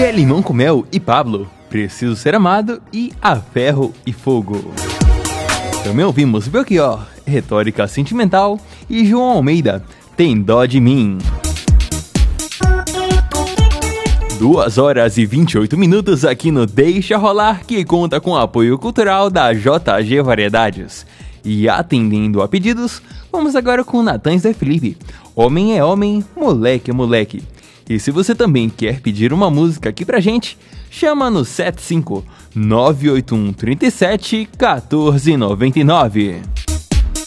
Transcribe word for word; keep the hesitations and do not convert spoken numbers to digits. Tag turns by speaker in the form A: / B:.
A: é Limão com Mel e Pablo, Preciso Ser Amado e A Ferro e Fogo. Também ouvimos Belchior, Retórica Sentimental e João Almeida, Tem Dó de Mim. duas horas e vinte e oito minutos aqui no Deixa Rolar, que conta com o apoio cultural da J G Variedades. E atendendo a pedidos, vamos agora com Natan Zé Felipe, Homem é Homem, Moleque é Moleque. E se você também quer pedir uma música aqui pra gente, chama no sete cinco nove oito um três sete um quatro nove nove.